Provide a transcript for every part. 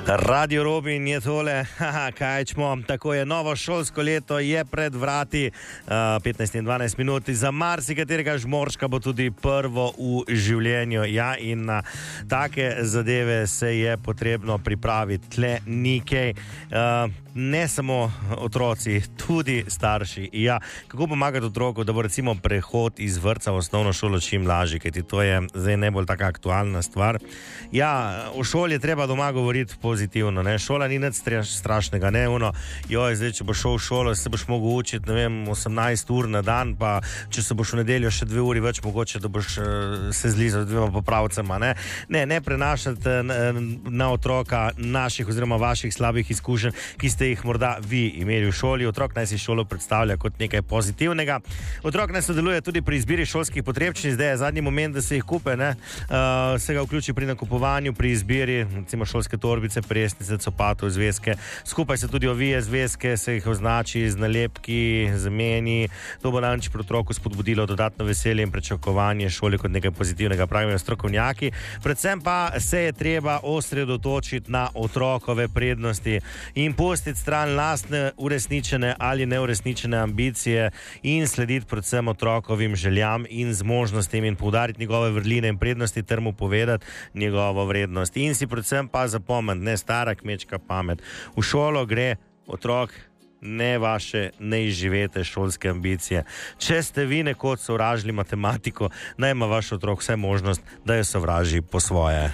Radio Robin je tole, kaj čmo, tako je, novo šolsko leto je pred vrati, 15 in 12 minut, za marsikaterega žmorška bo tudi prvo v življenju, ja, in na take zadeve se je potrebno pripraviti, tle nikaj, ne samo otroci, tudi starši, ja, kako pomagati otroku, da bo recimo prehod iz vrtca v osnovno šolo čim lažji, kajti to je zdaj najbolj taka aktualna stvar. Ja, v šoli je treba doma govoriti pozitivno, ne, šola ni nič strašnega, ne, joj, zdaj, če boš šel v šolo, se boš mogel učiti, ne vem, 18 ur na dan, pa če se boš v nedeljo še 2 uri več, mogoče, da boš se zlizal z 2 popravcema, ne, ne prenašati na otroka naših oziroma vaših slabih izkušenj, ki ste jih morda vi imeli v šoli. Otrok naj si šolo predstavlja kot nekaj pozitivnega. Otrok naj sodeluje tudi pri izbiri šolskih potrebščin, zdaj je zadnji moment, da se jih kupe, ne, se ga vključi pri nakupovanju, pri izbiri, recimo šolske torbice, presnice, copatov, zvezke. Skupaj se tudi ovije zvezke, se jih označi z nalepki, zameni. To bo namreč pri otroku spodbudilo dodatno veselje in pričakovanje šole kot nekaj pozitivnega, pravijo strokovnjaki. Predvsem pa se je treba osredotočiti na otrokove prednosti in pustiti stran lastne uresničene ali neuresničene ambicije in slediti predvsem otrokovim željam in zmožnostim in poudariti njegove vrline in prednosti ter mu povedati njegovo vrednost. In si predvsem pa zapomniti, ne stara kmečka pamet. V šolo gre otrok, ne vaše, ne izživete šolske ambicije. Če ste vi nekoč sovražili matematiko, naj ima vaš otrok vse možnost, da jo sovraži po svoje.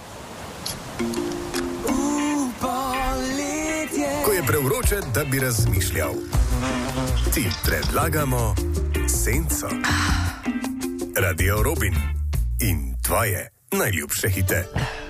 Ko je prevroče, da bi razmišljal, ti predlagamo Senco. Radio Robin in tvoje najljubše hite.